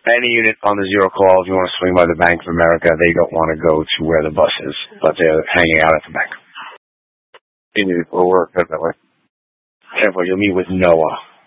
Any unit on the zero call, if you want to swing by the Bank of America, they don't want to go to where the bus is, but they're hanging out at the bank. You need for work, definitely. Careful, you'll meet with Noah.